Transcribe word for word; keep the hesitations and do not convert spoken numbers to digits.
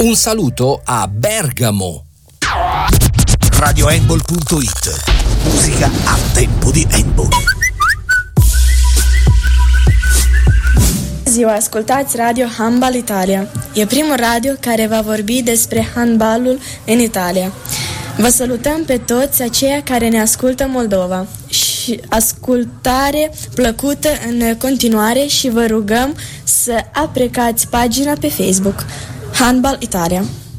Un saluto a Bergamo. radio handball punto it. Musica a tempo di handball. Ziua, ascultați Radio Handball Italia. E primul radio care va vorbi despre handballul în Italia. Vă salutăm pe toți aceia care ne ascultă Moldova și ascultare plăcută în continuare și vă rugăm să aprecați pagina pe Facebook Handball Italia.